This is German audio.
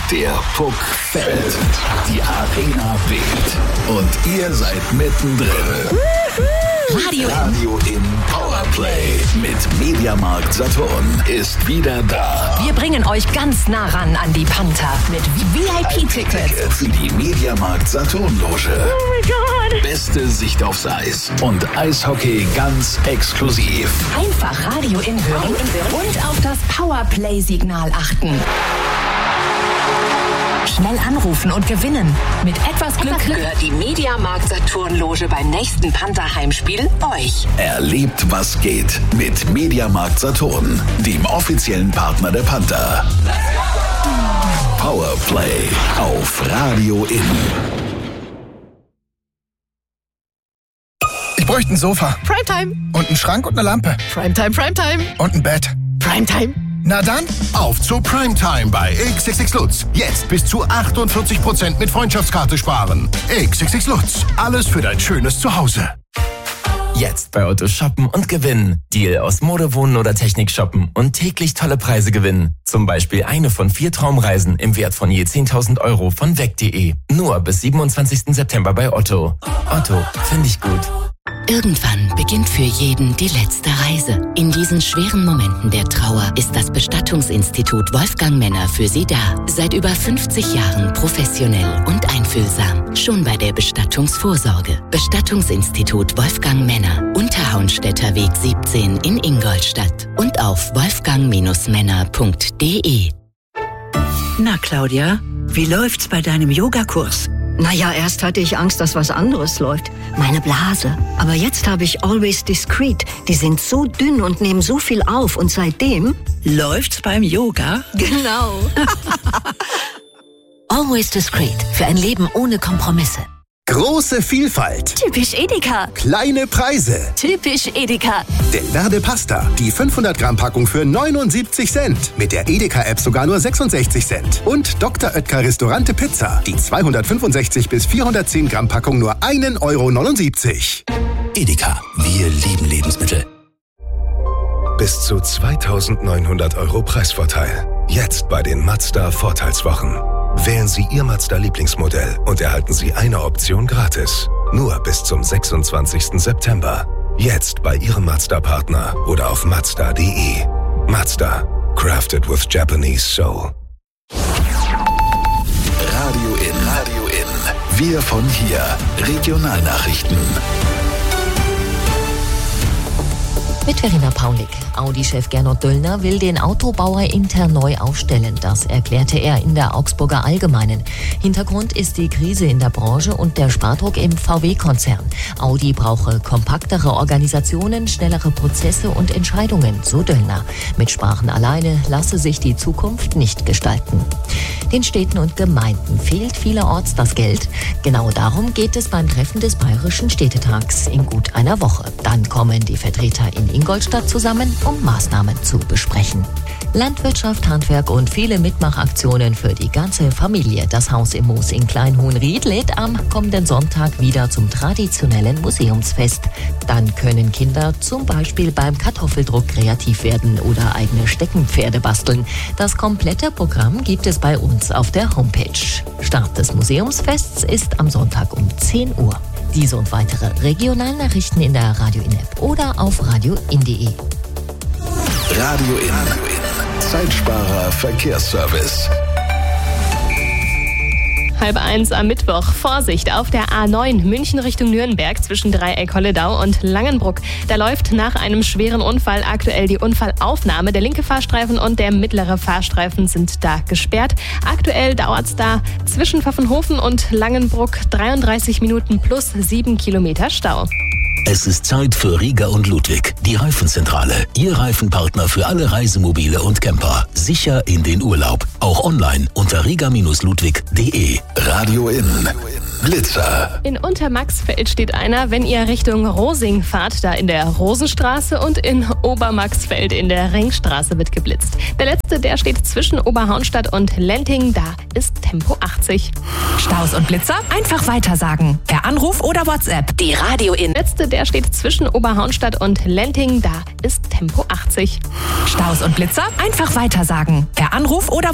Der Puck fällt, die Arena bebt und ihr seid mittendrin. Radio in Powerplay mit Mediamarkt Saturn ist wieder da. Wir bringen euch ganz nah ran an die Panther mit VIP-Tickets. Für die Mediamarkt Saturn Loge. Oh mein Gott. Beste Sicht aufs Eis und Eishockey ganz exklusiv. Einfach Radio in hören und auf das Powerplay-Signal achten. Schnell anrufen und gewinnen. Mit etwas Glück gehört die Mediamarkt Saturn Loge beim nächsten Panther-Heimspiel euch. Erlebt, was geht mit Mediamarkt Saturn, dem offiziellen Partner der Panther. Powerplay auf Radio In. Ich bräuchte ein Sofa. Primetime. Und einen Schrank und eine Lampe. Primetime, Primetime. Und ein Bett. Primetime. Na dann, auf zu Primetime bei XXX Lutz. Jetzt bis zu 48% mit Freundschaftskarte sparen. XXX Lutz. Alles für dein schönes Zuhause. Jetzt bei Otto shoppen und gewinnen. Deal aus Mode, Wohnen oder Technik shoppen und täglich tolle Preise gewinnen. Zum Beispiel eine von 4 Traumreisen im Wert von je 10.000 Euro von weg.de. Nur bis 27. September bei Otto. Otto, finde ich gut. Irgendwann beginnt für jeden die letzte Reise. In diesen schweren Momenten der Trauer ist das Bestattungsinstitut Wolfgang Männer für Sie da. Seit über 50 Jahren professionell und einfühlsam. Schon bei der Bestattungsvorsorge. Bestattungsinstitut Wolfgang Männer. Unterhaunstädter Weg 17 in Ingolstadt. Und auf wolfgang-männer.de. Na, Claudia, wie läuft's bei deinem Yogakurs? Naja, erst hatte ich Angst, dass was anderes läuft. Meine Blase. Aber jetzt habe ich Always Discreet. Die sind so dünn und nehmen so viel auf. Und seitdem... Läuft's beim Yoga? Genau. Always Discreet. Für ein Leben ohne Kompromisse. Große Vielfalt. Typisch Edeka. Kleine Preise. Typisch Edeka. Delverde Pasta. Die 500 Gramm Packung für 79 Cent. Mit der Edeka-App sogar nur 66 Cent. Und Dr. Oetker Restaurante Pizza. Die 265 bis 410 Gramm Packung nur 1,79 €. Edeka, wir lieben Lebensmittel. Bis zu 2.900 € Preisvorteil. Jetzt bei den Mazda Vorteilswochen. Wählen Sie Ihr Mazda-Lieblingsmodell und erhalten Sie eine Option gratis. Nur bis zum 26. September. Jetzt bei Ihrem Mazda-Partner oder auf Mazda.de. Mazda. Crafted with Japanese Soul. Radio in. Wir von hier. Regionalnachrichten. Mit Verena Paulik. Audi-Chef Gernot Döllner will den Autobauer intern neu aufstellen. Das erklärte er in der Augsburger Allgemeinen. Hintergrund ist die Krise in der Branche und der Spardruck im VW-Konzern. Audi brauche kompaktere Organisationen, schnellere Prozesse und Entscheidungen, so Döllner. Mit Sparen alleine lasse sich die Zukunft nicht gestalten. Den Städten und Gemeinden fehlt vielerorts das Geld. Genau darum geht es beim Treffen des Bayerischen Städtetags in gut einer Woche. Dann kommen die Vertreter in Ingolstadt zusammen, um Maßnahmen zu besprechen. Landwirtschaft, Handwerk und viele Mitmachaktionen für die ganze Familie. Das Haus im Moos in Kleinhohenried lädt am kommenden Sonntag wieder zum traditionellen Museumsfest. Dann können Kinder zum Beispiel beim Kartoffeldruck kreativ werden oder eigene Steckenpferde basteln. Das komplette Programm gibt es bei uns auf der Homepage. Start des Museumsfests ist am Sonntag um 10 Uhr. Diese und weitere Regionalnachrichten in der Radio In-App oder auf radioin.de. Radio In. Zeitsparer Verkehrsservice. 12:30 am Mittwoch. Vorsicht auf der A9 München Richtung Nürnberg zwischen Dreieck-Holledau und Langenbruck. Da läuft nach einem schweren Unfall aktuell die Unfallaufnahme. Der linke Fahrstreifen und der mittlere Fahrstreifen sind da gesperrt. Aktuell dauert es da zwischen Pfaffenhofen und Langenbruck 33 Minuten plus 7 Kilometer Stau. Es ist Zeit für Rieger und Ludwig, die Reifenzentrale. Ihr Reifenpartner für alle Reisemobile und Camper. Sicher in den Urlaub. Auch online unter rieger-ludwig.de. Radio In. Blitzer. In Untermaxfeld steht einer, wenn ihr Richtung Rosing fahrt, da in der Rosenstraße, und in Obermaxfeld in der Ringstraße wird geblitzt. Der letzte, der steht zwischen Oberhaunstadt und Lenting, da ist Tempo 80. Staus und Blitzer? Einfach weitersagen. Per Anruf oder WhatsApp. Die Radio In. Der letzte, der steht zwischen Oberhaunstadt und Lenting, da ist Tempo 80. Staus und Blitzer? Einfach weitersagen. Per Anruf oder